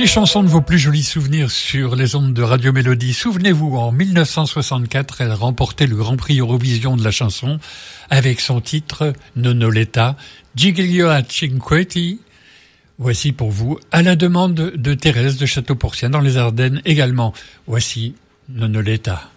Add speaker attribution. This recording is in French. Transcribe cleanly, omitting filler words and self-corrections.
Speaker 1: Les chansons de vos plus jolis souvenirs sur les ondes de Radio Mélodie. Souvenez-vous, en 1964, elle remportait le Grand Prix Eurovision de la chanson avec son titre Nonoletta, Giglio a Cinquetti. Voici pour vous, à la demande de Thérèse de Château-Porcien dans les Ardennes également. Voici Nonoletta.